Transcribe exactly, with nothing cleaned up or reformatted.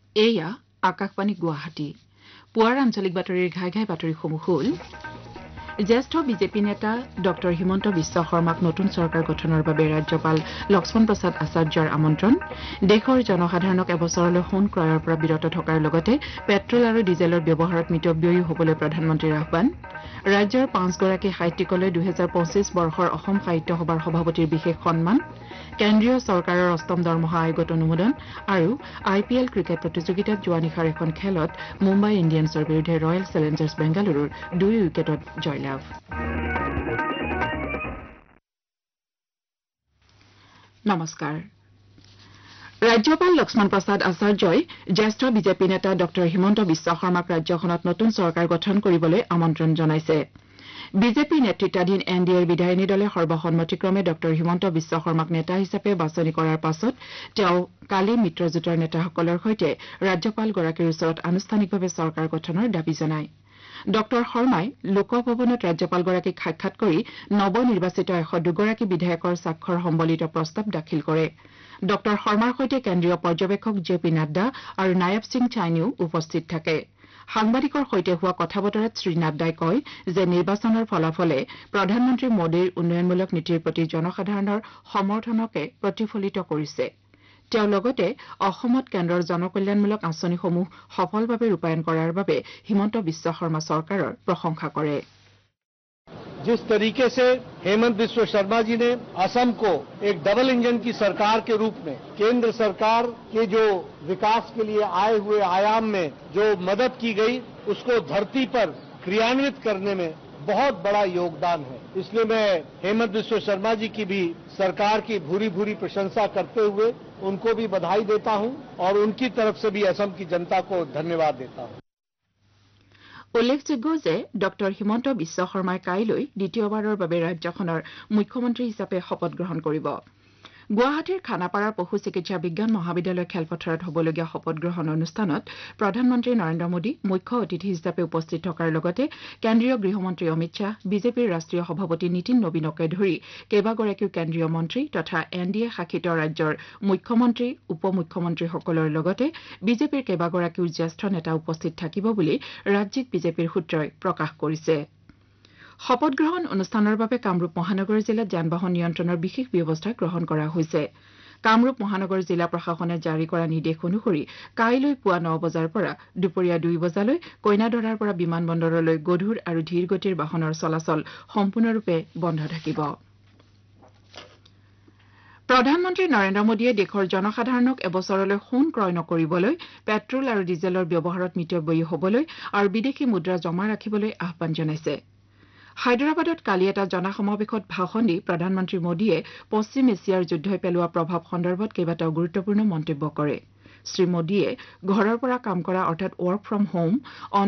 এয়া আকাশবাণী গুৱাহাটী পুৱাৰ আঞ্চলিক বাতৰিৰ ঘাই ঘাই বাতৰিসমূহ হ'ল জ্যেষ্ঠ বিজেপি নেতা ডক্টৰ হিমন্ত বিশ্ব শৰ্মাক নতুন চৰকাৰ গঠনৰ বাবে ৰাজ্যপাল লক্ষ্মণ প্ৰসাদ আচাৰ্যৰ আমন্ত্ৰণ দেশৰ জনসাধাৰণক এবছৰলৈ সোণ ক্ৰয়ৰ পৰা বিৰত থকাৰ লগতে পেট্ৰল আৰু ডিজেলৰ ব্যৱহাৰত মিতব্যয়ী হ'বলৈ প্ৰধানমন্ত্ৰীৰ আহ্বান ৰাজ্যৰ পাঁচগৰাকী সাহিত্যিকলৈ দুহেজাৰ পঁচিছ বৰ্ষৰ অসম সাহিত্য সভাৰ সভাপতিৰ বিশেষ সন্মান কেন্দ্ৰীয় চৰকাৰৰ অষ্টম দৰমহা আয়োগত অনুমোদন আৰু আই পি এল ক্ৰিকেট প্ৰতিযোগিতাত যোৱা নিশাৰ এখন খেলত মুম্বাই ইণ্ডিয়ানছৰ বিৰুদ্ধে ৰয়েল চেলেঞ্জাৰ্ছ বেংগালুৰুৰ দুই উইকেটত জয়লাভ নমস্কাৰ ৰাজ্যপাল লক্ষ্মণ প্ৰসাদ আচাৰ্যই জ্যেষ্ঠ বিজেপি নেতা ডক্টৰ হিমন্ত বিশ্ব শৰ্মাক ৰাজ্যখনত নতুন চৰকাৰ গঠন কৰিবলৈ আমন্ত্ৰণ জনাইছে বিজেপি নেতৃত্বাধীন এন ডি এৰ বিধায়িনী দলে সৰ্বসন্মতিক্ৰমে ডক্টৰ হিমন্ত বিশ্ব শৰ্মাক নেতা হিচাপে বাছনি কৰাৰ পাছত তেওঁ কালি মিত্ৰজোঁটৰ নেতাসকলৰ সৈতে ৰাজ্যপালগৰাকীৰ ওচৰত আনুষ্ঠানিকভাৱে চৰকাৰ গঠনৰ দাবী জনায় ডক্টৰ শৰ্মাই লোকভৱনত ৰাজ্যপালগৰাকীক সাক্ষাৎ কৰি নৱনিৰ্বাচিত এশ দুগৰাকী বিধায়কৰ স্বাক্ষৰ সম্বলিত প্ৰস্তাৱ দাখিল কৰে ডক্টৰ শৰ্মাৰ সৈতে কেন্দ্ৰীয় পৰ্যবেক্ষক জে পি নাড্ডা আৰু নায়ব সিং চাইনিও উপস্থিত থাকে সাংবাদিকৰ সৈতে হোৱা কথা বতৰাত শ্ৰী নাড্ডাই কয় যে নিৰ্বাচনৰ ফলাফলে প্ৰধানমন্ত্ৰী মোদীৰ উন্নয়নমূলক নীতিৰ প্ৰতি জনসাধাৰণৰ সমৰ্থনকে প্ৰতিফলিত কৰিছে তেওঁ লগতে অসমত কেন্দ্ৰৰ জনকল্যাণমূলক আঁচনিসমূহ সফলভাৱে ৰূপায়ণ কৰাৰ বাবে হিমন্ত বিশ্ব শৰ্মা চৰকাৰৰ প্ৰশংসা কৰে जिस तरीके से हेमंत बिस्व शर्मा जी ने असम को एक डबल इंजन की सरकार के रूप में केंद्र सरकार के जो विकास के लिए आए हुए आयाम में जो मदद की गई उसको धरती पर क्रियान्वित करने में बहुत बड़ा योगदान है इसलिए मैं हेमंत बिस्व शर्मा जी की भी सरकार की भूरी भूरी प्रशंसा करते हुए उनको भी बधाई देता हूं और उनकी तरफ से भी असम की जनता को धन्यवाद देता हूं উল্লেখযোগ্য যে ডক্টৰ হিমন্ত বিশ্ব শৰ্মাই কাইলৈ দ্বিতীয়বাৰৰ বাবে ৰাজ্যখনৰ মুখ্যমন্ত্ৰী হিচাপে শপত গ্ৰহণ কৰিব গুৱাহাটীৰ খানাপাৰাৰ পশু চিকিৎসা বিজ্ঞান মহাবিদ্যালয় খেলপথাৰত হ'বলগীয়া শপত গ্ৰহণ অনুষ্ঠানত প্ৰধানমন্ত্ৰী নৰেন্দ্ৰ মোদী মুখ্য অতিথি হিচাপে উপস্থিত থকাৰ লগতে কেন্দ্ৰীয় গৃহমন্ত্ৰী অমিত শ্বাহ বিজেপিৰ ৰাষ্ট্ৰীয় সভাপতি নীতিন নবীনকে ধৰি কেইবাগৰাকীও কেন্দ্ৰীয় মন্ত্ৰী তথা এন ডি এ শাসিত ৰাজ্যৰ মুখ্যমন্ত্ৰী উপ মুখ্যমন্ত্ৰীসকলৰ লগতে বিজেপিৰ কেইবাগৰাকীও জ্যেষ্ঠ নেতা উপস্থিত থাকিব বুলি ৰাজ্যিক বিজেপিৰ সূত্ৰই প্ৰকাশ কৰিছে শপত গ্ৰহণ অনুষ্ঠানৰ বাবে কামৰূপ মহানগৰ জিলাত যান বাহন নিয়ন্ত্ৰণৰ বিশেষ ব্যৱস্থা গ্ৰহণ কৰা হৈছে কামৰূপ মহানগৰ জিলা প্ৰশাসনে জাৰি কৰা নিৰ্দেশ অনুসৰি কাইলৈ পুৱা ন বজাৰ পৰা দুপৰীয়া দুই বজালৈ কইনাদৰাৰ পৰা বিমানবন্দৰলৈ গধুৰ আৰু ধীৰ গতিৰ বাহনৰ চলাচল সম্পূৰ্ণৰূপে বন্ধ থাকিব প্ৰধানমন্ত্ৰী নৰেন্দ্ৰ মোদীয়ে দেশৰ জনসাধাৰণক এবছৰলৈ সোণ ক্ৰয় নকৰিবলৈ পেট্ৰল আৰু ডিজেলৰ ব্যৱহাৰত মিতব্যয়ী হ'বলৈ আৰু বিদেশী মুদ্ৰা জমা ৰাখিবলৈ আহ্বান জনাইছে হায়দৰাবাদত কালি এটা জনসমাৱেশত ভাষণ দি প্ৰধানমন্ত্ৰী মোদীয়ে পশ্চিম এছিয়াৰ যুদ্ধই পেলোৱা প্ৰভাৱ সন্দৰ্ভত কেইবাটাও গুৰুত্বপূৰ্ণ মন্তব্য কৰে শ্ৰী মোদীয়ে ঘৰৰ পৰা কাম কৰা অৰ্থাৎ ৱৰ্ক ফ্ৰম হোম